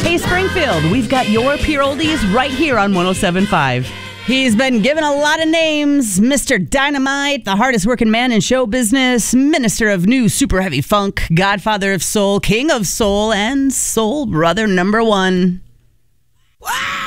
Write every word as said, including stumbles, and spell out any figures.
Hey, Springfield, we've got your Pure Oldies right here on one oh seven point five. He's been given a lot of names. Mister Dynamite, the hardest working man in show business, minister of new super heavy funk, godfather of soul, king of soul, and soul brother number one. Wow!